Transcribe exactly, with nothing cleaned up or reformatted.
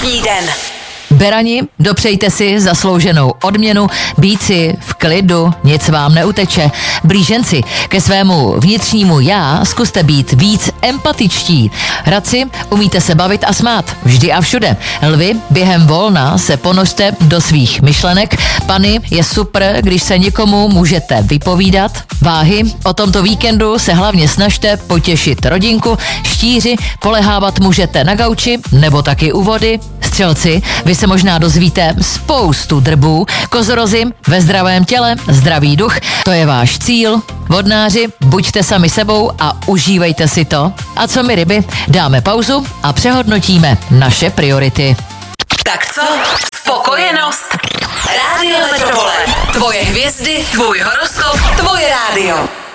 Horoskopní den. Berani, dopřejte si zaslouženou odměnu, být si v klidu, nic vám neuteče. Blíženci, ke svému vnitřnímu já zkuste být víc empatičtí. Radci, umíte se bavit a smát, vždy a všude. Lvi, během volna se ponořte do svých myšlenek. Pany, je super, když se někomu můžete vypovídat. Váhy, o tomto víkendu se hlavně snažte potěšit rodinku. Štíři, polehávat můžete na gauči nebo taky u vody. Střelci, vy se možná dozvíte spoustu drbů. Kozorozi, ve zdravém těle, zdravý duch, to je váš cíl. Vodnáři, buďte sami sebou a užívejte si to. A co my ryby, dáme pauzu a přehodnotíme naše priority. Tak co? Spokojenost? Rádio Metropole. Tvoje hvězdy, tvůj horoskop, tvoje rádio.